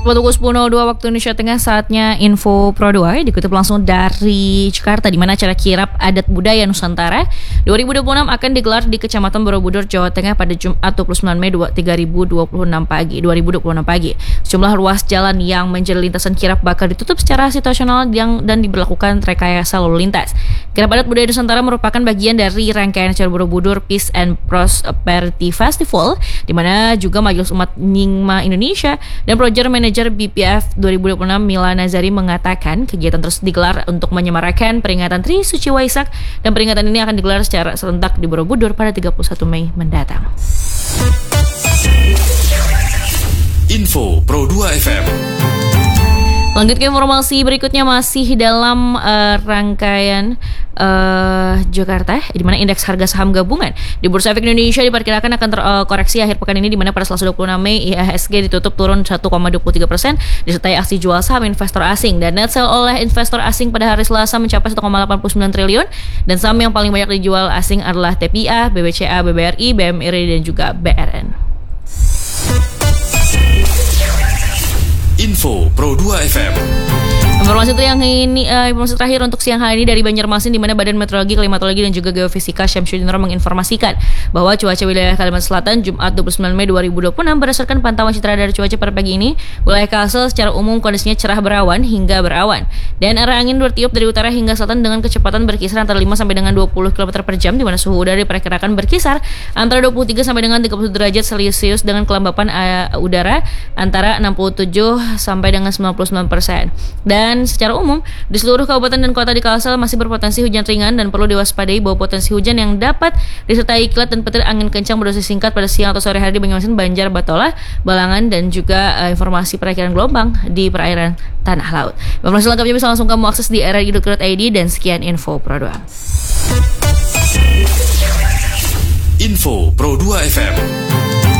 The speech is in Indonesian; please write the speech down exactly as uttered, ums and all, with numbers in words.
Pukul sepuluh nol dua waktu Indonesia Tengah, saatnya info Pro dua dikutip langsung dari Jakarta, di mana acara kirap adat budaya Nusantara dua ribu dua puluh enam akan digelar di Kecamatan Borobudur, Jawa Tengah pada Jumat dua puluh sembilan Mei tiga ribu dua puluh enam pagi. dua ribu dua puluh enam pagi. Sejumlah ruas jalan yang menjadi lintasan kirap bakal ditutup secara situasional yang dan diberlakukan rekayasa lalu lintas. Kirap adat budaya Nusantara merupakan bagian dari rangkaian acara Borobudur Peace and Prosperity Festival, di mana juga Majelis Umat Nyingma Indonesia dan Project Manager B P F dua ribu dua puluh enam Mila Nazari mengatakan kegiatan terus digelar untuk menyemarakan peringatan Tri Suci Waisak, dan peringatan ini akan digelar secara serentak di Borobudur pada tiga puluh satu Mei mendatang. Info Pro dua F M. Lanjut ke informasi berikutnya, masih dalam uh, rangkaian uh, Jakarta, di mana indeks harga saham gabungan di Bursa Efek Indonesia diperkirakan akan terkoreksi uh, akhir pekan ini, di mana pada Selasa dua puluh enam Mei I H S G ditutup turun satu koma dua puluh tiga persen disertai aksi jual saham investor asing, dan net sell oleh investor asing pada hari Selasa mencapai satu koma delapan puluh sembilan triliun, dan saham yang paling banyak dijual asing adalah T P I A, B B C A, B B R I, B M R I dan juga B R N. Info Pro dua F M. Informasi yang ini, uh, informasi terakhir untuk siang hari ini dari Banjarmasin, di mana Badan Meteorologi, Klimatologi dan juga Geofisika Syamsuddin Nur menginformasikan bahwa cuaca wilayah Kalimantan Selatan Jumat dua puluh sembilan Mei dua ribu dua puluh enam berdasarkan pantauan citra radar cuaca pada pagi ini, wilayah Kalsel secara umum kondisinya cerah berawan hingga berawan, dan arah angin bertiup dari utara hingga selatan dengan kecepatan berkisar antara lima sampai dengan dua puluh kilometer per jam, di mana suhu udara diperkirakan berkisar antara dua puluh tiga sampai dengan tiga puluh derajat Celcius dengan kelembapan uh, udara antara enam puluh tujuh sampai dengan sembilan puluh sembilan persen. Dan secara umum di seluruh kabupaten dan kota di Kalsel masih berpotensi hujan ringan dan perlu diwaspadai bahwa potensi hujan yang dapat disertai kilat dan petir angin kencang berdosis singkat pada siang atau sore hari di Banjarmasin, Banjar, Batola, Balangan dan juga uh, informasi perakiraan gelombang di perairan tanah laut. Informasi lengkapnya bisa langsung kamu akses di r r i dot co dot i d, dan sekian info Pro dua. Info Pro dua F M.